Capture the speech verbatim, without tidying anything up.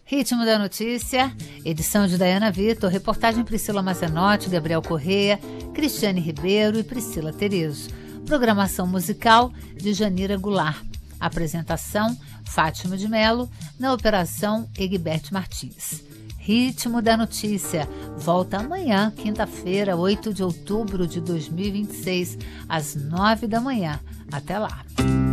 Ritmo da Notícia, edição de Dayana Vitor, reportagem Priscila Mazenotti, Gabriel Correia, Cristiane Ribeiro e Priscila Terezo. Programação musical de Janira Goulart. Apresentação Fátima de Mello, na operação Egbert Martins. Ritmo da Notícia volta amanhã, quinta-feira, oito de outubro de dois mil e vinte e seis, às nove da manhã. Até lá!